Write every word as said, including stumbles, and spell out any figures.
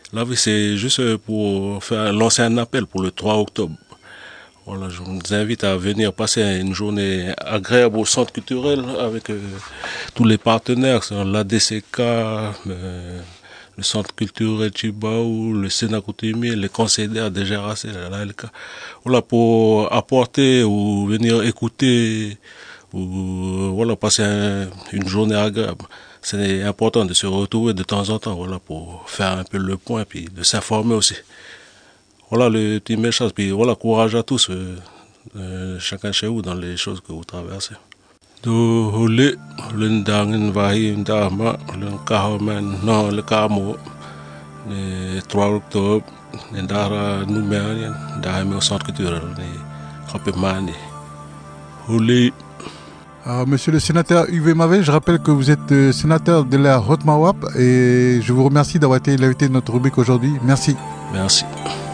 Là, oui, c'est juste pour faire lancer un appel pour le trois octobre. Voilà, je vous invite à venir passer une journée agréable au centre culturel avec euh, tous les partenaires, l'A D C K, euh, le centre culturel Chibaou, le Sénat coutumier, les conseils d'air de G R A C, la L K. Voilà, pour apporter ou venir écouter ou voilà, passer un, une journée agréable. C'est important de se retrouver de temps en temps, voilà, pour faire un peu le point, puis de s'informer aussi. Voilà le petit message, puis voilà, courage à tous, euh, euh, chacun chez vous dans les choses que vous traversez. Do hule, le ndangin vahi ndama, le kahoman, non, le kamo, le trois octobre, le ndara numéa, ndahame au centre culturel, le rapemani. Hule. Alors, monsieur le sénateur Uwe Mavé, je rappelle que vous êtes euh, sénateur de la Haute-Mawap et je vous remercie d'avoir été l'invité de notre rubrique aujourd'hui. Merci. Merci.